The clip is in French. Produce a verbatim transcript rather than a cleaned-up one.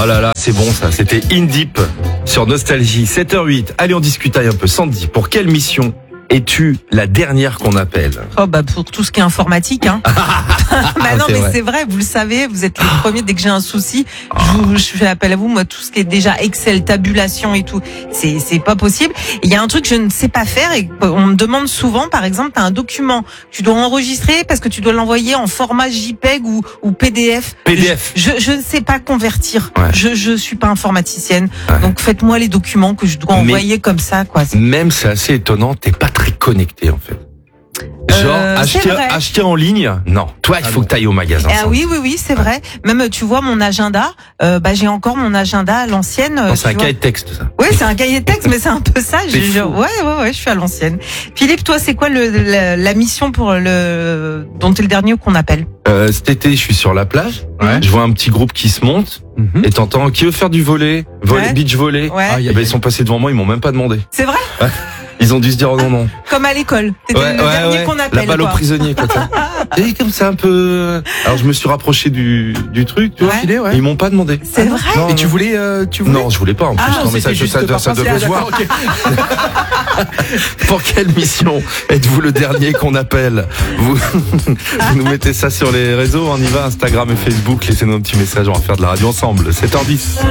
Oh là là, c'est bon ça, c'était In Deep sur Nostalgie, sept heures huit. Allez, on discutaille un peu. Sandy, pour quelle mission es-tu la dernière qu'on appelle? Oh bah pour tout ce qui est informatique, hein. bah non c'est mais vrai. c'est vrai, vous le savez, vous êtes les premiers dès que j'ai un souci, je, vous, je fais appel à vous. Moi, tout ce qui est déjà Excel, tabulation et tout, c'est c'est pas possible. Il y a un truc que je ne sais pas faire et on me demande souvent, par exemple, t'as un document, tu dois enregistrer parce que tu dois l'envoyer en format JPEG ou ou P D F. P D F. Je, je, je ne sais pas convertir. Ouais. Je je suis pas informaticienne, Ouais. donc faites-moi les documents que je dois Mais- envoyer comme ça, quoi. C'est- Même c'est assez étonnant, t'es pas très connecté en fait. Genre, Euh, c'est acheter, vrai. acheter en ligne, non. Toi, il Ah faut bon. que t'ailles au magasin. Ah oui, oui, oui, c'est vrai. Même, tu vois, mon agenda, euh, bah, j'ai encore mon agenda à l'ancienne. euh, Non, c'est tu un vois. cahier de texte, ça. Oui, c'est un cahier de texte, mais c'est un peu ça. Je, C'est je- fou. ouais, ouais, ouais, je suis à l'ancienne. Philippe, toi, c'est quoi le, la, la mission pour le, dont t'es le dernier qu'on appelle? Euh, cet été, je suis sur la plage. Ouais. Je vois un petit groupe qui se monte. Mhm. Et t'entends, qui veut faire du volley? Volley, Ouais. beach volley. Ouais. Ah, y Eh a- ben, ils sont passés devant moi, ils m'ont même pas demandé. C'est vrai? Ils ont dû se dire, oh non, non. Comme à l'école. T'étais Ouais, le ouais, dernier ouais. qu'on La appelle, balle au quoi. prisonnier, quoi. t'as- Et comme ça, un peu. Alors, je me suis rapproché du, du truc, tu vois. Ouais. Filé, ouais. Et ils m'ont pas demandé. C'est vrai? Non, Et tu non. voulais, euh, tu voulais Non, je voulais pas en plus. Ah, non, mais ça, c'était ça, juste ça, pas ça pensé. devait Ah, se voir. d'accord, ok. Pour quelle mission êtes-vous le dernier qu'on appelle? Vous, vous nous mettez ça sur les réseaux, on y va, Instagram et Facebook. Laissez-nous un petit message, on va faire de la radio ensemble. sept heures dix.